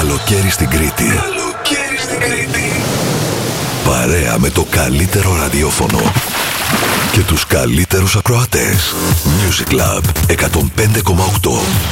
Καλοκαίρι στην Κρήτη. Παρέα με το καλύτερο ραδιόφωνο και τους καλύτερους ακροατές. Music Club 105,8.